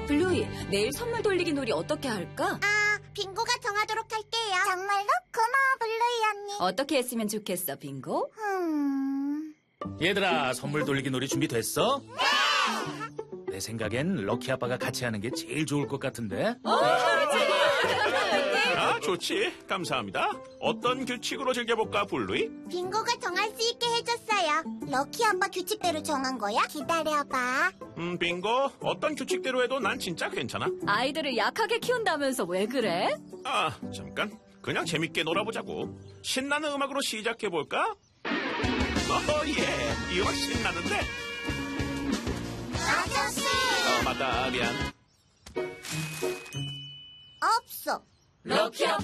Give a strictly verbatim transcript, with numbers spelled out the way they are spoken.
블루이, 내일 선물 돌리기 놀이 어떻게 할까? 아, 빙고가 정하도록 할게요. 정말로? 고마워, 블루이 언니. 어떻게 했으면 좋겠어, 빙고? 음... 얘들아, 선물 돌리기 놀이 준비됐어? 네! 내 생각엔 럭키 아빠가 같이 하는 게 제일 좋을 것 같은데? 아, 좋지. 감사합니다. 어떤 규칙으로 즐겨볼까, 블루이? 빙고가 정할 수 있게 해줬어요. 럭키 아빠 규칙대로 정한 거야? 기다려봐. 음, 빙고. 어떤 규칙대로 해도 난 진짜 괜찮아. 아이들을 약하게 키운다면서 왜 그래? 아, 잠깐. 그냥 재밌게 놀아보자고. 신나는 음악으로 시작해볼까? 어허, 예. 이 음악 신나는데? 아저씨! 어, 맞다. 미안. 없어. 럭키